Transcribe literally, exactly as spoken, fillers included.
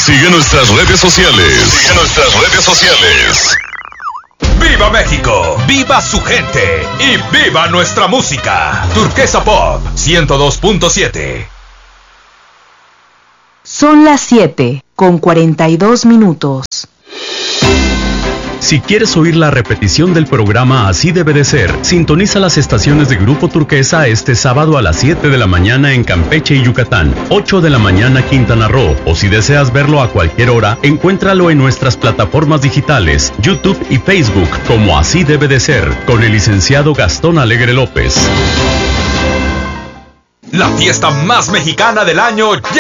Sigue nuestras redes sociales. Sigue nuestras redes sociales. ¡Viva México! ¡Viva su gente! ¡Y viva nuestra música! Turquesa Pop ciento dos punto siete. Son las siete con cuarenta y dos minutos. Si quieres oír la repetición del programa Así Debe de Ser, sintoniza las estaciones de Grupo Turquesa este sábado a las siete de la mañana en Campeche y Yucatán, ocho de la mañana Quintana Roo, o si deseas verlo a cualquier hora, encuéntralo en nuestras plataformas digitales, YouTube y Facebook, como Así Debe de Ser, con el licenciado Gastón Alegre López. La fiesta más mexicana del año ya